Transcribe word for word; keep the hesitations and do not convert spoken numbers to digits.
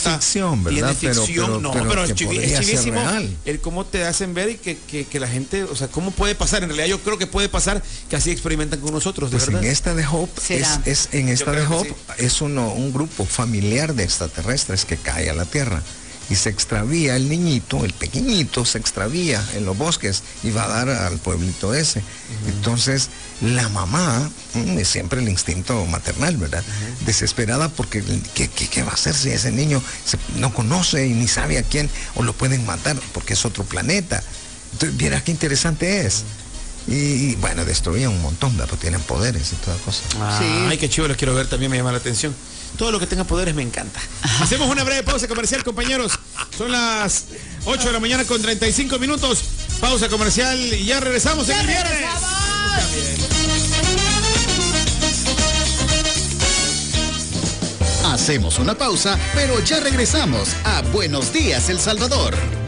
tiene ficción, ¿verdad? Tiene ficción, pero, pero, no, pero, pero que es, chivi, podría es chivísimo ser real. el cómo te hacen ver y que, que, que la gente, o sea, cómo puede pasar. En realidad yo creo que puede pasar que así experimentan con nosotros, de pues verdad. en esta de Hope, es, es, en esta de Hope sí. es uno, un grupo familiar de extraterrestres que cae a la Tierra. Y se extravía el niñito, el pequeñito, se extravía en los bosques y va a dar al pueblito ese. Uh-huh. Entonces, la mamá, es siempre el instinto maternal, ¿verdad? Uh-huh. Desesperada porque, ¿qué, qué, qué va a hacer si ese niño se, no conoce y ni sabe a quién? O lo pueden matar porque es otro planeta. Entonces, viera qué interesante es. Uh-huh. Y, y bueno, destruían un montón, ¿verdad? Porque tienen poderes y toda cosa. Ah, sí. Ay, qué chivo, los quiero ver, también me llama la atención. Todo lo que tenga poderes me encanta. Hacemos una breve pausa comercial, compañeros. Son las ocho de la mañana con treinta y cinco minutos. Pausa comercial y ya regresamos ¡Ya en el viernes. Hacemos una pausa, pero ya regresamos a Buenos Días, El Salvador.